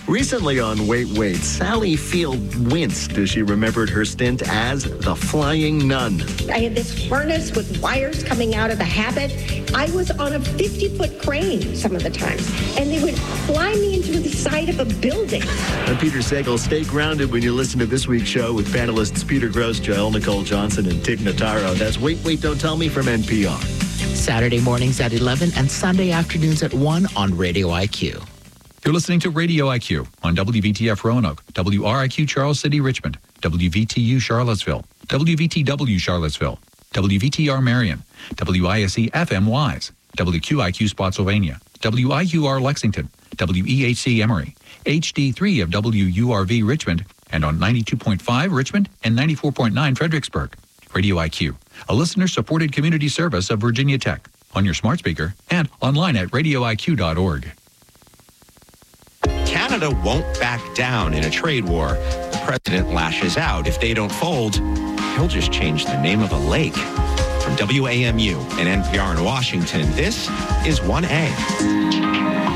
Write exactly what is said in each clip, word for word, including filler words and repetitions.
Recently on Wait, Wait, Sally Field winced as she remembered her stint as the Flying Nun. I had this harness with wires coming out of the habit. I was on a fifty-foot crane some of the times, and they would fly me into the side of a building. I'm Peter Sagal. Stay grounded when you listen to this week's show with panelists Peter Gross, Joel Nicole Johnson, and Tig Notaro. That's Wait, Wait, Don't Tell Me from N P R. Saturday mornings at eleven and Sunday afternoons at one on Radio I Q. You're listening to Radio I Q on W V T F Roanoke, W R I Q Charles City, Richmond, W V T U Charlottesville, W V T W Charlottesville, W V T R Marion, W I S E F M Wise, W Q I Q Spotsylvania, W I U R Lexington, W E H C Emory, H D three of W U R V Richmond, and on ninety-two point five Richmond and ninety-four point nine Fredericksburg. Radio I Q, a listener-supported community service of Virginia Tech, on your smart speaker and online at radio I Q dot org. Canada won't back down in a trade war. The president lashes out. If they don't fold, he'll just change the name of a lake. From W A M U and N P R in Washington, this is one A.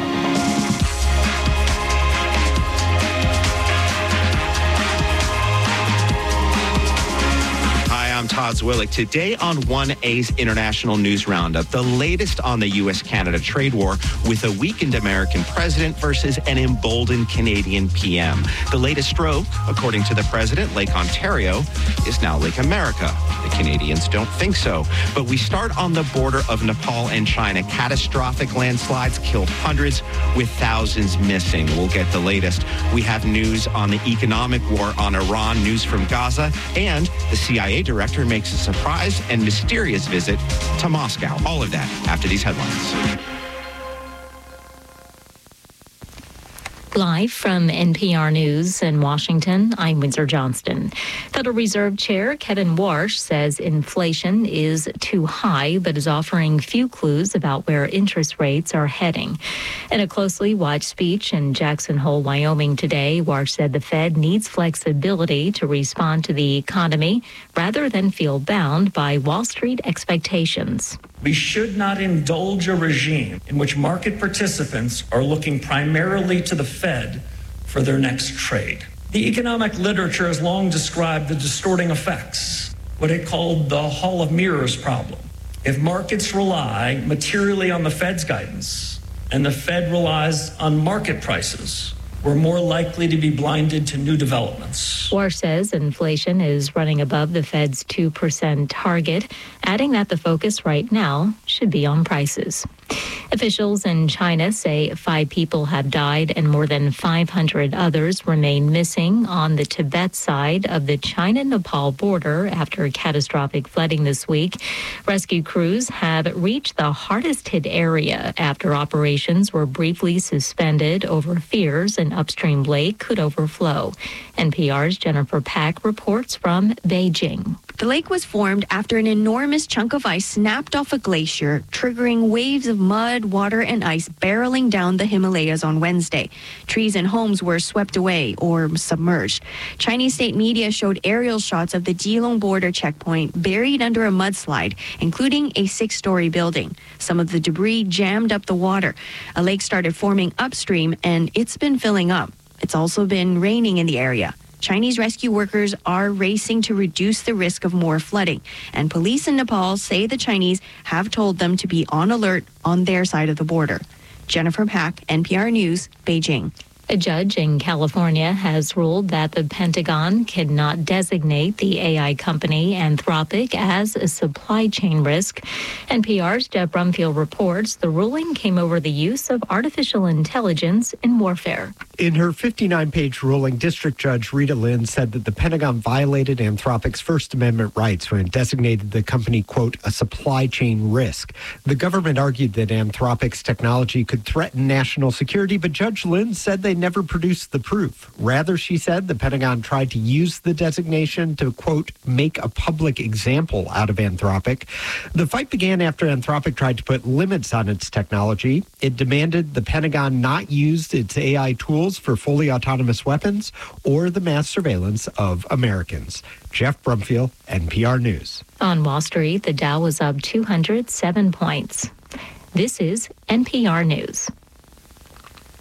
I'm Todd Zwillich. Today on one A's International News Roundup, the latest on the U S Canada trade war with a weakened American president versus an emboldened Canadian P M. The latest stroke, according to the president, Lake Ontario, is now Lake America. The Canadians don't think so. But we start on the border of Nepal and China. Catastrophic landslides killed hundreds with thousands missing. We'll get the latest. We have news on the economic war on Iran, news from Gaza, and the C I A director makes a surprise and mysterious visit to Moscow. All of that after these headlines. Live from N P R News in Washington, I'm Windsor Johnston. Federal Reserve Chair Kevin Warsh says inflation is too high, but is offering few clues about where interest rates are heading. In a closely watched speech in Jackson Hole, Wyoming today, Warsh said the Fed needs flexibility to respond to the economy rather than feel bound by Wall Street expectations. We should not indulge a regime in which market participants are looking primarily to the Fed for their next trade. The economic literature has long described the distorting effects, what it called the Hall of Mirrors problem. If markets rely materially on the Fed's guidance and the Fed relies on market prices, we're more likely to be blinded to new developments. Warsh says inflation is running above the Fed's two percent target, adding that the focus right now should be on prices. Officials in China say five people have died and more than five hundred others remain missing on the Tibet side of the China-Nepal border after catastrophic flooding this week. Rescue crews have reached the hardest-hit area after operations were briefly suspended over fears an upstream lake could overflow. N P R's Jennifer Pack reports from Beijing. The lake was formed after an enormous chunk of ice snapped off a glacier, triggering waves of mud, water, and ice barreling down the Himalayas on Wednesday. Trees and homes were swept away or submerged. Chinese state media showed aerial shots of the Jilong border checkpoint buried under a mudslide, including a six-story building. Some of the debris jammed up the water. A lake started forming upstream, and it's been filling up. It's also been raining in the area. Chinese rescue workers are racing to reduce the risk of more flooding, and police in Nepal say the Chinese have told them to be on alert on their side of the border. Jennifer Pack, N P R News, Beijing. A judge in California has ruled that the Pentagon cannot designate the A I company Anthropic as a supply chain risk. N P R's Jeff Brumfield reports the ruling came over the use of artificial intelligence in warfare. In her fifty-nine page ruling, District Judge Rita Lynn said that the Pentagon violated Anthropic's First Amendment rights when it designated the company, quote, a supply chain risk. The government argued that Anthropic's technology could threaten national security, but Judge Lynn said they never produced the proof. Rather, she said, the Pentagon tried to use the designation to, quote, make a public example out of Anthropic. The fight began after Anthropic tried to put limits on its technology. It demanded the Pentagon not use its A I tools for fully autonomous weapons or the mass surveillance of Americans. Jeff Brumfield, N P R News. On Wall Street, the Dow was up two hundred seven points. This is N P R News.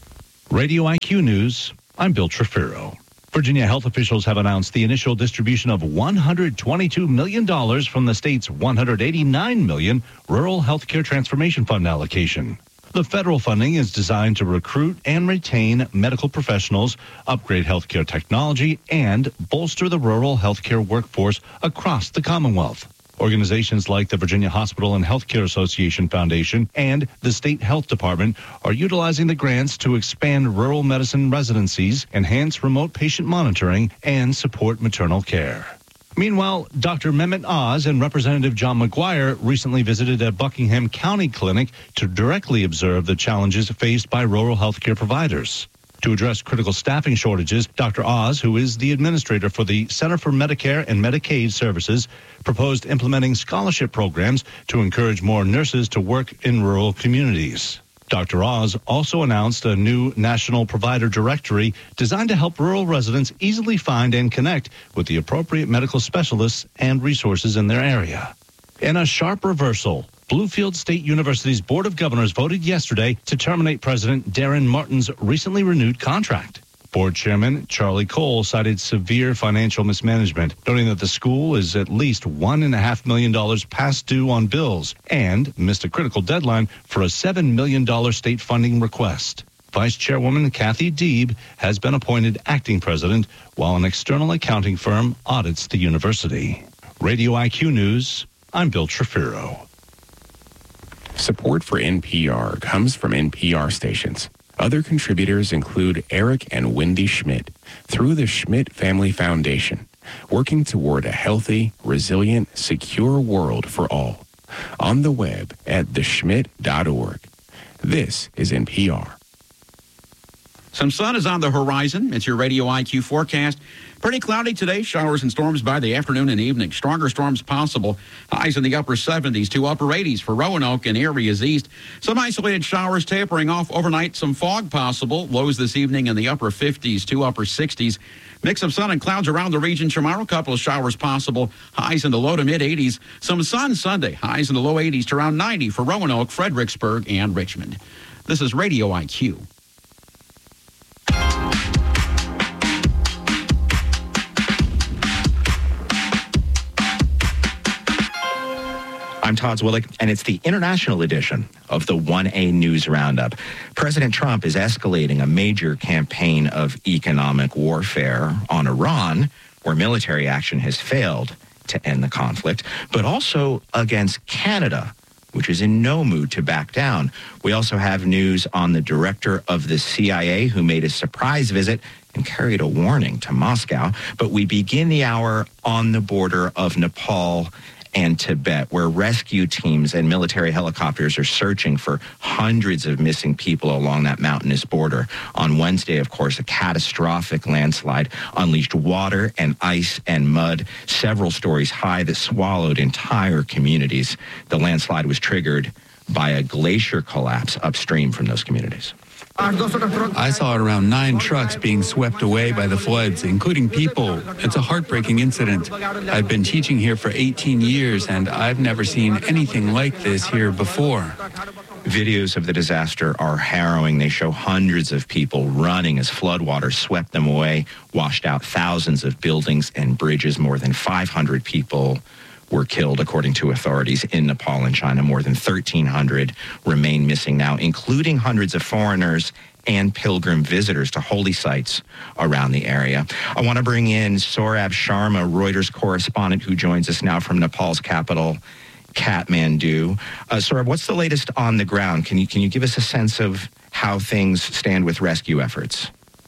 Radio I Q News, I'm Bill Trefiro. Virginia health officials have announced the initial distribution of one hundred twenty-two million dollars from the state's one hundred eighty-nine million dollars Rural Healthcare Transformation Fund allocation. The federal funding is designed to recruit and retain medical professionals, upgrade healthcare technology, and bolster the rural healthcare workforce across the Commonwealth. Organizations like the Virginia Hospital and Healthcare Association Foundation and the State Health Department are utilizing the grants to expand rural medicine residencies, enhance remote patient monitoring, and support maternal care. Meanwhile, Doctor Mehmet Oz and Representative John McGuire recently visited a Buckingham County clinic to directly observe the challenges faced by rural healthcare providers. To address critical staffing shortages, Doctor Oz, who is the administrator for the Center for Medicare and Medicaid Services, proposed implementing scholarship programs to encourage more nurses to work in rural communities. Doctor Oz also announced a new national provider directory designed to help rural residents easily find and connect with the appropriate medical specialists and resources in their area. In a sharp reversal, Bluefield State University's Board of Governors voted yesterday to terminate President Darren Martin's recently renewed contract. Board Chairman Charlie Cole cited severe financial mismanagement, noting that the school is at least one point five million dollars past due on bills and missed a critical deadline for a seven million dollars state funding request. Vice Chairwoman Kathy Deeb has been appointed acting president, while an external accounting firm audits the university. Radio I Q News, I'm Bill Trefiro. Support for N P R comes from N P R stations. Other contributors include Eric and Wendy Schmidt through the Schmidt Family Foundation, working toward a healthy, resilient, secure world for all. On the web at the schmidt dot org. This is N P R. Some sun is on the horizon. It's your Radio I Q forecast. Pretty cloudy today. Showers and storms by the afternoon and evening. Stronger storms possible. Highs in the upper seventies to upper eighties for Roanoke and areas east. Some isolated showers tapering off overnight. Some fog possible. Lows this evening in the upper fifties to upper sixties. Mix of sun and clouds around the region tomorrow. Couple of showers possible. Highs in the low to mid eighties. Some sun Sunday. Highs in the low eighties to around ninety for Roanoke, Fredericksburg, and Richmond. This is Radio I Q. I'm Todd Zwillick, and it's the international edition of the one A News Roundup. President Trump is escalating a major campaign of economic warfare on Iran, where military action has failed to end the conflict, but also against Canada, which is in no mood to back down. We also have news on the director of the C I A who made a surprise visit and carried a warning to Moscow. But we begin the hour on the border of Nepal and Tibet, where rescue teams and military helicopters are searching for hundreds of missing people along that mountainous border. On Wednesday, of course, a catastrophic landslide unleashed water and ice and mud, several stories high, that swallowed entire communities. The landslide was triggered by a glacier collapse upstream from those communities. I saw around nine trucks being swept away by the floods, including people. It's a heartbreaking incident. I've been teaching here for eighteen years, and I've never seen anything like this here before. Videos of the disaster are harrowing. They show hundreds of people running as floodwaters swept them away, washed out thousands of buildings and bridges. More than five hundred people were killed, according to authorities in Nepal and China. More than thirteen hundred remain missing now, including hundreds of foreigners and pilgrim visitors to holy sites around the area. I want to bring in Saurabh Sharma, Reuters correspondent, who joins us now from Nepal's capital, Kathmandu. Uh, Saurabh, what's the latest on the ground? Can you, can you give us a sense of how things stand with rescue efforts?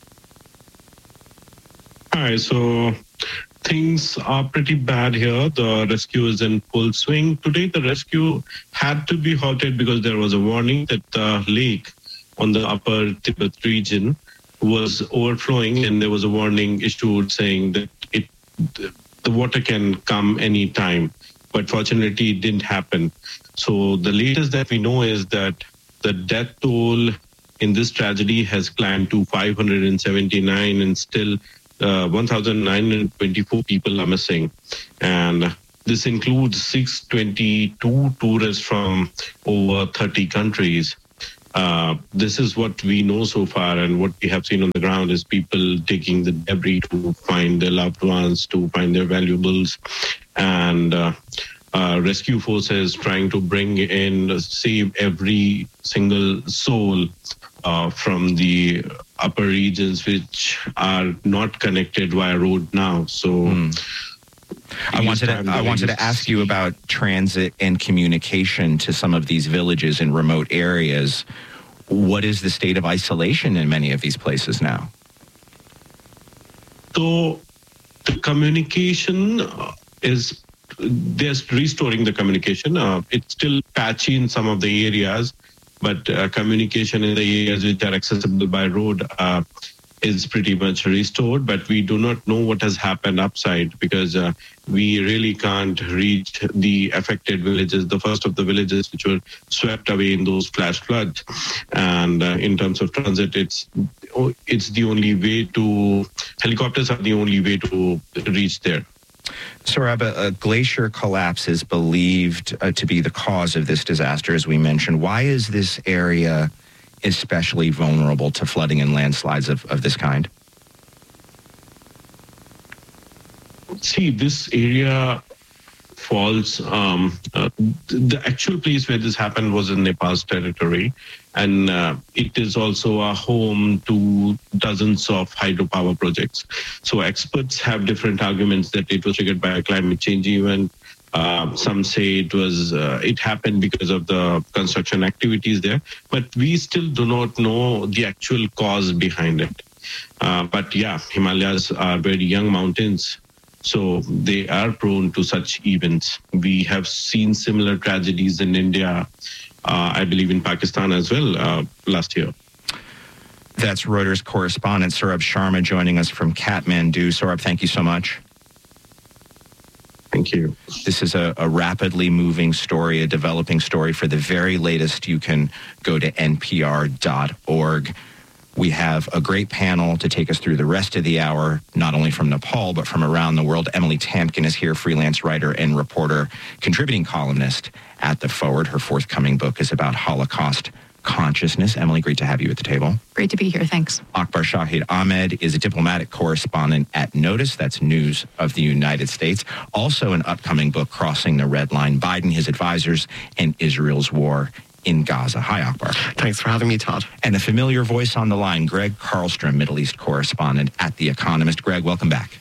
Hi, so things are pretty bad here. The rescue is in full swing. Today, the rescue had to be halted because there was a warning that the lake on the upper Tibet region was overflowing, and there was a warning issued saying that it the water can come any time. But fortunately, it didn't happen. So the latest that we know is that the death toll in this tragedy has climbed to five hundred seventy-nine, and still Uh, one thousand nine hundred twenty-four people are missing. And this includes six hundred twenty-two tourists from over thirty countries. Uh, this is what we know so far, and what we have seen on the ground is people taking the debris to find their loved ones, to find their valuables, and uh, uh, rescue forces trying to bring in, save every single soul uh, from the upper regions which are not connected via road now. So. Mm. I wanted to, I wanted to ask you about transit and communication to some of these villages in remote areas. What is the state of isolation in many of these places now? So the communication is, they're restoring the communication. Uh, it's still patchy in some of the areas, but uh, communication in the areas which are accessible by road uh, is pretty much restored, but we do not know what has happened upside because uh, we really can't reach the affected villages, the first of the villages which were swept away in those flash floods. And uh, in terms of transit, it's it's the only way to, helicopters are the only way to reach there. Saurabh, a glacier collapse is believed uh, to be the cause of this disaster, as we mentioned. Why is this area especially vulnerable to flooding and landslides of, of this kind? See, this area falls, um, uh, the actual place where this happened was in Nepal's territory, and uh, it is also a home to dozens of hydropower projects. So experts have different arguments that it was triggered by a climate change event. Uh, some say it was uh, it happened because of the construction activities there, but we still do not know the actual cause behind it. Uh, but yeah, Himalayas are very young mountains, so they are prone to such events. We have seen similar tragedies in India, uh, I believe in Pakistan as well uh, last year. That's Reuters correspondent Saurabh Sharma joining us from Kathmandu. Saurabh, thank you so much. Thank you. This is a, a rapidly moving story, a developing story. For the very latest, you can go to N P R dot org. We have a great panel to take us through the rest of the hour, not only from Nepal, but from around the world. Emily Tamkin is here, freelance writer and reporter, contributing columnist at The Forward. Her forthcoming book is about Holocaust consciousness. Emily, great to have you at the table. Great to be here. Thanks. Akbar Shahid Ahmed is a diplomatic correspondent at Notice. That's News of the United States. Also an upcoming book, Crossing the Red Line, Biden, His Advisors, and Israel's War in Gaza. Hi, Akbar. Thanks for having me, Todd. And a familiar voice on the line, Greg Carlstrom, Middle East correspondent at The Economist. Greg, welcome back.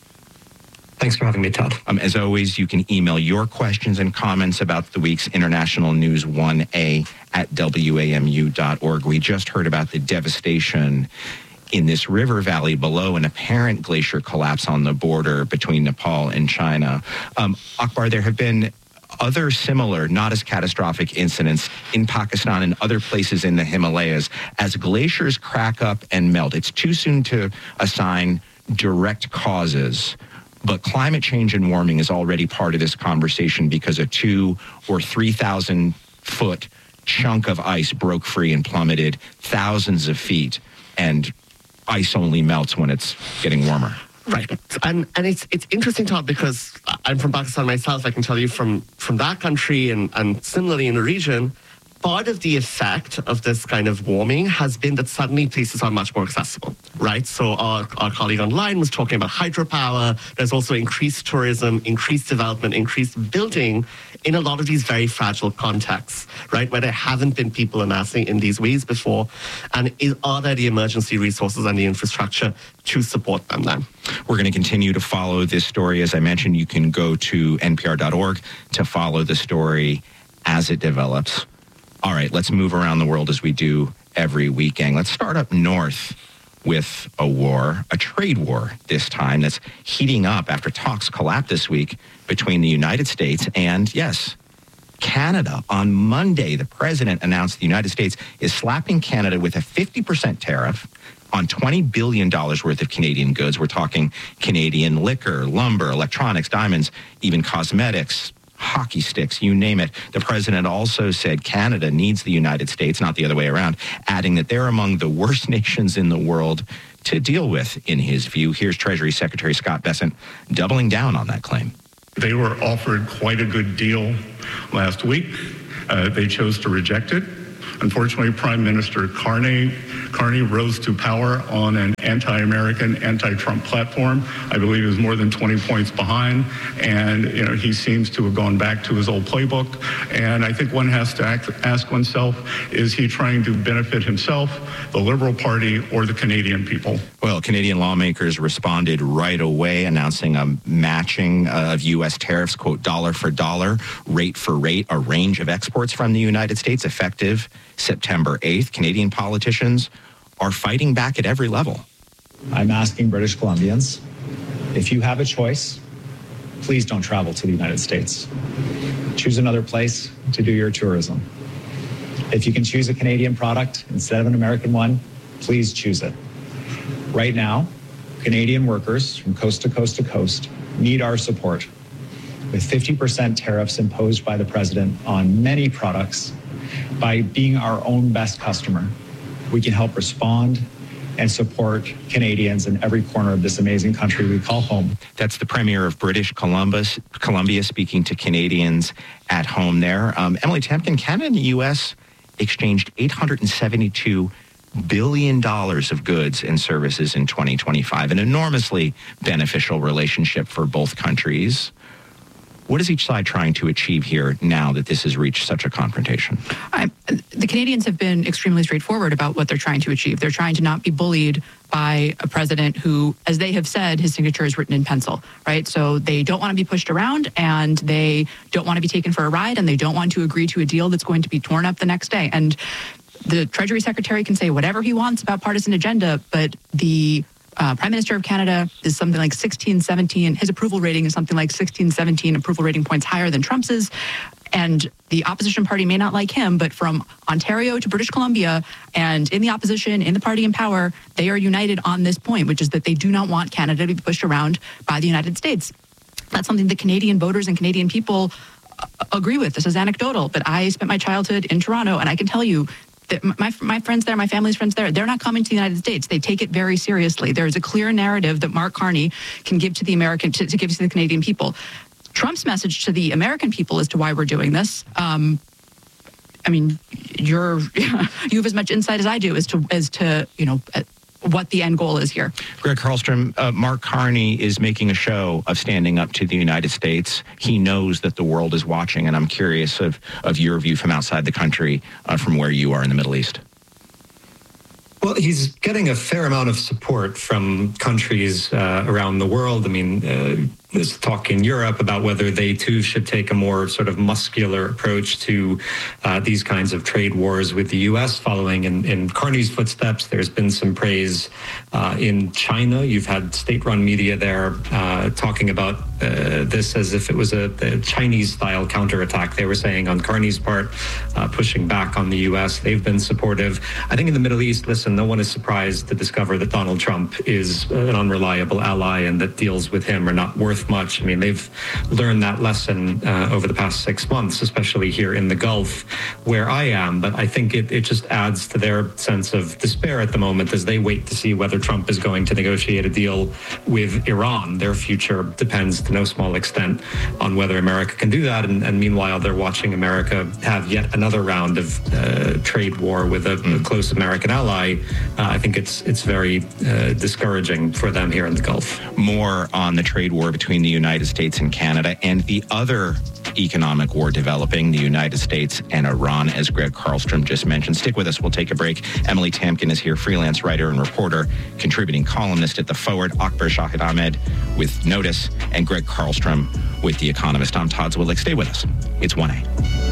Thanks for having me, Todd. Um, as always, you can email your questions and comments about the week's international news one A at W A M U dot org. We just heard about the devastation in this river valley below an apparent glacier collapse on the border between Nepal and China. Um, Akbar, there have been other similar, not as catastrophic incidents in Pakistan and other places in the Himalayas as glaciers crack up and melt. It's too soon to assign direct causes, but climate change and warming is already part of this conversation because a two or three thousand foot chunk of ice broke free and plummeted thousands of feet, and ice only melts when it's getting warmer. Right, and and it's it's interesting, Todd, because I'm from Pakistan myself. I can tell you from from that country and and similarly in the region, part of the effect of this kind of warming has been that suddenly places are much more accessible, right? So our, our colleague online was talking about hydropower. There's also increased tourism, increased development, increased building in a lot of these very fragile contexts, right? Where there haven't been people amassing in these ways before. And is, are there the emergency resources and the infrastructure to support them then? We're going to continue to follow this story. As I mentioned, you can go to N P R dot org to follow the story as it develops. All right, let's move around the world as we do every weekend. Let's start up north with a war, a trade war this time, that's heating up after talks collapsed this week between the United States and, yes, Canada. On Monday, the president announced the United States is slapping Canada with a fifty percent tariff on twenty billion dollars worth of Canadian goods. We're talking Canadian liquor, lumber, electronics, diamonds, even cosmetics, hockey sticks, you name it. The president also said Canada needs the United States, not the other way around, adding that they're among the worst nations in the world to deal with, in his view. Here's Treasury Secretary Scott Bessent doubling down on that claim. They were offered quite a good deal last week. Uh, they chose to reject it. Unfortunately, Prime Minister Carney, Carney rose to power on an anti-American, anti-Trump platform. I believe he was more than twenty points behind, and you know he seems to have gone back to his old playbook. And I think one has to act, ask oneself, is he trying to benefit himself, the Liberal Party, or the Canadian people? Well, Canadian lawmakers responded right away, announcing a matching of U S tariffs, quote, dollar for dollar, rate for rate, a range of exports from the United States effective September eighth. Canadian politicians are fighting back at every level. I'm asking British Columbians, if you have a choice, please don't travel to the United States. Choose another place to do your tourism. If you can choose a Canadian product instead of an American one, please choose it. Right now, Canadian workers from coast to coast to coast need our support. With fifty percent tariffs imposed by the president on many products, by being our own best customer, we can help respond and support Canadians in every corner of this amazing country we call home. That's the Premier of British Columbus, Columbia speaking to Canadians at home there. Um, Emily Temkin, Canada and the U S exchanged eight hundred seventy-two billion dollars of goods and services in twenty twenty-five, an enormously beneficial relationship for both countries. What is each side trying to achieve here now that this has reached such a confrontation? I, the Canadians have been extremely straightforward about what they're trying to achieve. They're trying to not be bullied by a president who, as they have said, his signature is written in pencil, right? So they don't want to be pushed around, and they don't want to be taken for a ride, and they don't want to agree to a deal that's going to be torn up the next day. And the Treasury Secretary can say whatever he wants about partisan agenda, but the Uh, Prime Minister of Canada is something like sixteen, seventeen. His approval rating is something like sixteen, seventeen approval rating points higher than Trump's is. And the opposition party may not like him, but from Ontario to British Columbia and in the opposition, in the party in power, they are united on this point, which is that they do not want Canada to be pushed around by the United States. That's something that Canadian voters and Canadian people agree with. This is anecdotal, but I spent my childhood in Toronto, and I can tell you, My my friends there, my family's friends there, they're not coming to the United States. They take it very seriously. There's a clear narrative that Mark Carney can give to the American, to, to give to the Canadian people. Trump's message to the American people as to why we're doing this. Um, I mean, you're you have as much insight as I do as to as to you know what the end goal is here. Greg Carlstrom, uh, Mark Carney is making a show of standing up to the United States. He knows that the world is watching, and I'm curious of, of your view from outside the country, uh, from where you are in the Middle East. Well, he's getting a fair amount of support from countries uh, around the world. I mean, uh, there's talk in Europe about whether they too should take a more sort of muscular approach to uh, these kinds of trade wars with the U S following in, in Carney's footsteps. There's been some praise uh, in China. You've had state-run media there uh, talking about uh, this as if it was a, a Chinese-style counterattack. They were saying on Carney's part, uh, pushing back on the U S. They've been supportive. I think in the Middle East, listen, no one is surprised to discover that Donald Trump is an unreliable ally and that deals with him are not worth much. I mean, they've learned that lesson uh, over the past six months, especially here in the Gulf, where I am. But I think it, it just adds to their sense of despair at the moment as they wait to see whether Trump is going to negotiate a deal with Iran. Their future depends to no small extent on whether America can do that. And, and meanwhile, they're watching America have yet another round of uh, trade war with a, a close American ally. Uh, I think it's it's very uh, discouraging for them here in the Gulf. More on the trade war between the United States and Canada and the other economic war developing, the United States and Iran, as Greg Carlstrom just mentioned. Stick with us. We'll take a break. Emily Temkin is here, freelance writer and reporter, contributing columnist at The Forward, Akbar Shahid Ahmed with Notice, and Greg Carlstrom with The Economist. I'm Todd Zwillich. Stay with us. It's one A.